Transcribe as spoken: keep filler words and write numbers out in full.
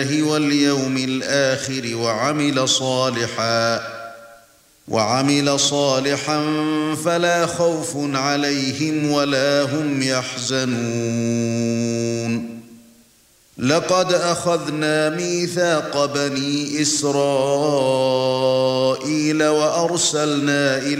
واليوم الآخر وعمل صالحا وعمل صالحا فلا خوف عليهم ولا هم يحزنون لقد أخذنا ميثاق بني إسرائيل وأرسلنا إلى